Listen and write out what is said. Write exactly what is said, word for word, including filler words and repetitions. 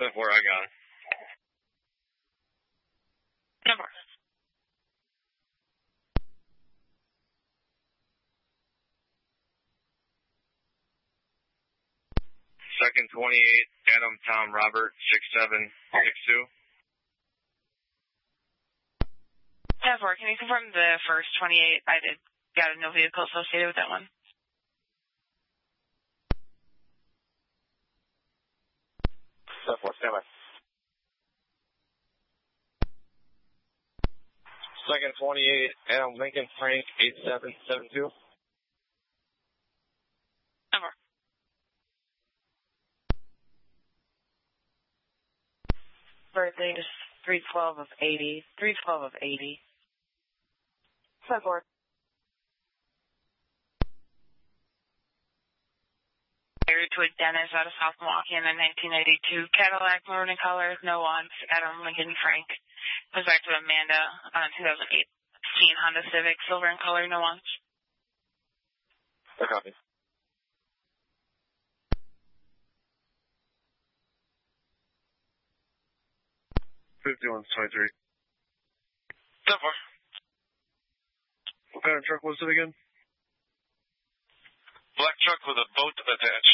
That's where I got it. Number. Second twenty-eight, Adam Tom Robert, six seven six two. ten four, can you confirm the first twenty-eight? I did got no vehicle associated with that one. ten four, stand by. Second twenty-eight, Adam Lincoln Frank, eight seven seven two. Number. Birthday is three twelve of eighty. three twelve of eighty. ten four. Married to a dentist out of South Milwaukee in a nineteen eighty-two Cadillac, maroon in color, no wants, Adam Lincoln Frank. Goes back to Amanda on a two thousand eighteen Honda Civic, silver in color, no wants. A copy. fifty-one twenty-three. ten four. What kind of truck was it again? Black truck with a boat attached.